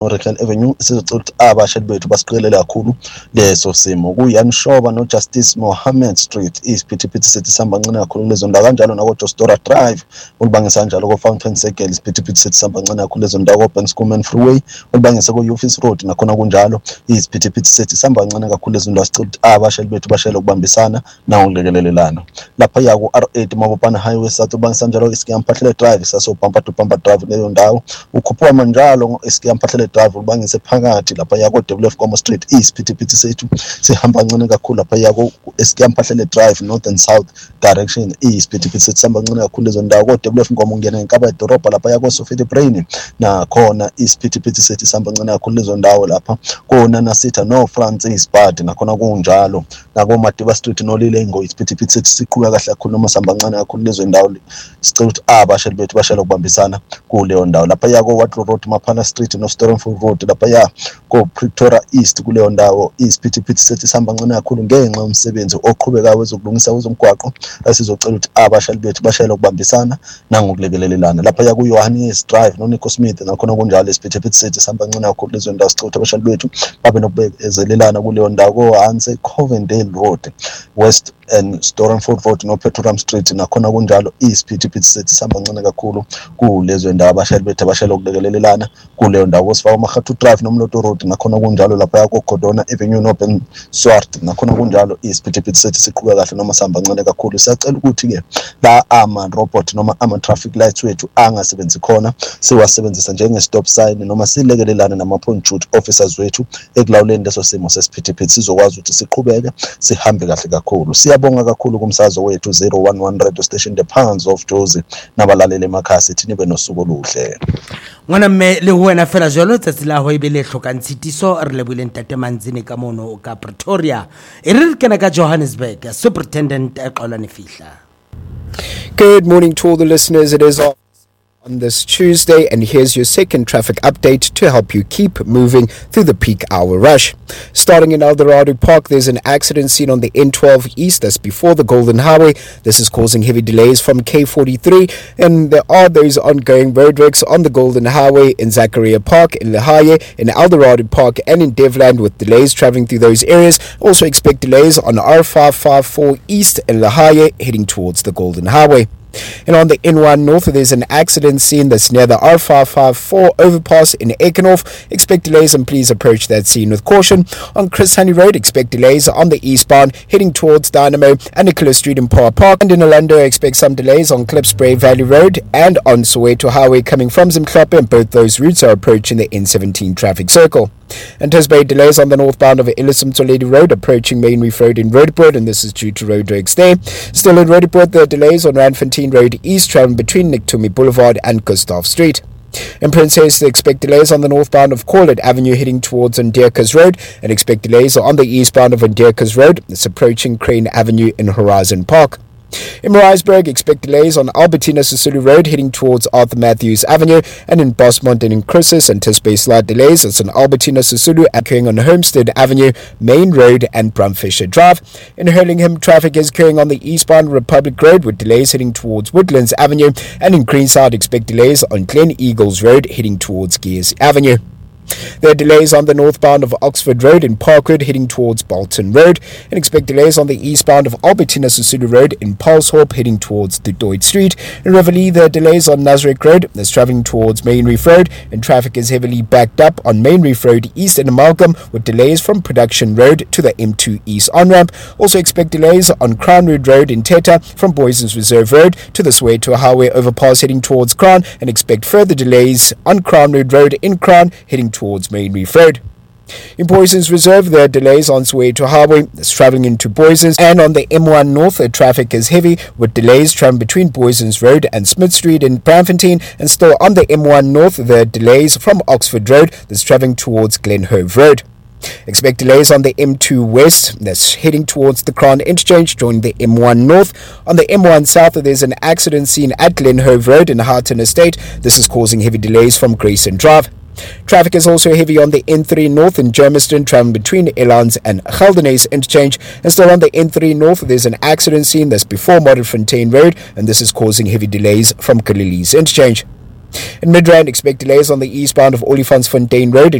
Rectal Avenue sizocela ukuthi abashayeli bethu basiqikelele kakhulu leso simo. Kuyan Shoba no Justice Mohammed Street isiphithiphithi sethi sihamba ncane kakhulu lezo ndawo, kanjalo nako Jostora Drive ulibangisa kanjalo ko Fountain Circle isiphithiphithi sethi sihamba ncane kakhulu lezo ndawo, ko Bankscoman Freeway ulibangisa ko Office Road nakhona kunjalo isiphithiphithi sethi sihamba ncane kakhulu lezo ndawo. Sicela ukuthi abashayeli bethu bashayele ukubambisana nangokulekelelelana. Lapha ya ku R8 Mabopane Highway South ubangisa kanjalo iSkiyamphahlele Drive saso Bumper to Bumper Drive leyo ndawo. Ukhuphuka manjalo ngoSkiyamphahlele Drive ubangise phakathi lapha ya ko WF Komo Street isiphithiphithi sethu sihamba ncane kakhulu lapha ya ko Skiyamphahlele Drive North and South direction isiphithiphithi sethu sihamba ncane kakhulu lezo ndawo. Ko WF Ngomo ungena enkaba edorobha lapha ya ko Sofete Brain nakhona isiphithiphithi sethu sihamba ncane kakhulu lezo ndawo. Lapha ko Nana Sita no Francis Bad nakhona kunjalo nako Madiba Street no Lilengo isiphithiphithi sethu siqhubeka kahle kakhulu noma sihamba ncane kakhulu lezo ndawo. Sicela ukuthi abashayeli bethu bashayele ukubambisana kuleyo ndawo. Lapha ya ko Watlow Road Mapana Street no Storenford Road lapha ya ko Pretoria East kuleyo ndawo isiphithiphithi sethi sihamba ncane kakhulu ngenxa yomsebenzi oqhubekayo wezokulungisa kwezomgwaqo. Asizocela ukuthi abashayeli bethu bashayele ukubambisana nangokulekelelelana. Lapha ya ku Johannes Drive no Nico Smith nakhona kunjalo isiphithiphithi sethi sihamba ncane kakhulu lezo ndawo. Sicela ukuthi abashayeli bethu babe nokubekezelelana kuleyo ndawo. Ko Hanse Covendale Road West and Storenford Road no Petroleum Street nakhona kunjalo isiphithiphithi sethi sihamba ncane kakhulu kulezo ndawo. Abashayeli bethu bashayele ukulekelelelana kuleyo ndawo. Sifaka Mahatu Drive no Mloto Road nakhona kunjalo lapha ya ko Godona Avenue no Ben Swart nakhona kunjalo isiphithiphithi sethi siqhubeka kahle noma sihamba ncane kakhulu. Siyacela ukuthi ke la ama robot noma ama traffic lights wethu angasebenzi khona siwasebenzisa njenge stop sign noma silekelelana nama point shoot officers wethu ekulawuleni leso simo sesiphithiphithi sizokwazi ukuthi siqhubeke sihambe kahle kakhulu. Siyabonga kakhulu kumsakazo wethu 011 radio station the Pounds of Jozi nabalaleli emakhaya sithi nibe nosuku oluhle. Ngwana mme le ho wena fela jalo tsatsi la ho ibele hlokang tshitiso re lebile ntate Manzini ka mono ka Pretoria e re kena ka Johannesburg Superintendent Xolani Fihla. Good morning to all the listeners. It is on this Tuesday, and here's your second traffic update to help you keep moving through the peak hour rush. Starting in Eldorado Park, there's an accident seen on the N12 East, that's before the Golden Highway. This is causing heavy delays from K43, and there are those ongoing roadworks on the Golden Highway in Zachariah Park, in Lahaye, in Eldorado Park, and in Devland, with delays traveling through those areas. Also expect delays on R554 East in Lahaye, heading towards the Golden Highway. And on the N1 North, there's an accident scene that's near the R554 overpass in Ekenhof. Expect delays and please approach that scene with caution. On Chris Honey Road, expect delays on the eastbound heading towards Dynamo and Nicholas Street in Power Park. And in Orlando, expect some delays on Klipspray Valley Road and on Soweto Highway coming from Zimklapa, and both those routes are approaching the N17 traffic circle. Anticipate delays on the northbound of Ellison Toledo Road approaching Main Reef Road in Roodepoort, and this is due to roadworks there. Still in Roodepoort, there are delays on Randfontein Road East traveling between Niktumi Boulevard and Gustav Street. In Princess, they expect delays on the northbound of Corlett Avenue heading towards Ndierkes Road, and expect delays on the eastbound of Ndierkes Road. It's approaching Crane Avenue in Horizon Park. In Maritzburg, expect delays on Albertina Sisulu Road heading towards Arthur Matthews Avenue, and in Bosmont and in Chrysis, anticipate slight delays. That's on Albertina Sisulu occurring on Homestead Avenue, Main Road and Brumfisher Drive. In Hurlingham, traffic is occurring on the eastbound Republic Road with delays heading towards Woodlands Avenue, and in Greenside, expect delays on Glen Eagles Road heading towards Gears Avenue. There are delays on the northbound of Oxford Road in Parkwood heading towards Bolton Road, and expect delays on the eastbound of Albertina Sisulu Road in Paulshoop heading towards the Doyd Street. In Riverlea, there are delays on Nazareth Road that's travelling towards Main Reef Road, and traffic is heavily backed up on Main Reef Road East and Amalgam with delays from Production Road to the M2 East on-ramp. Also expect delays on Crownwood Road in Teta from Boysons Reserve Road to the Soweto Highway overpass heading towards Crown, and expect further delays on Crownwood Road in Crown heading towards Main Reef Road. In Boysons Reserve, there are delays on Soweto Highway that's travelling into Boysons, and on the M1 North, the traffic is heavy with delays travelling between Boysons Road and Smith Street in Braamfontein, and still on the M1 North, there are delays from Oxford Road that's travelling towards Glenhove Road. Expect delays on the M2 West that's heading towards the Crown Interchange joining the M1 North. On the M1 South, there's an accident scene at Glenhove Road in Harton Estate. This is causing heavy delays from Grayson Drive. Traffic is also heavy on the N3 North in Germiston, traveling between Elands and Geldenhuys Interchange. And still on the N3 North, there's an accident scene that's before Modderfontein Road, and this is causing heavy delays from Galilees Interchange. In Midrand, expect delays on the eastbound of Olifantsfontein Road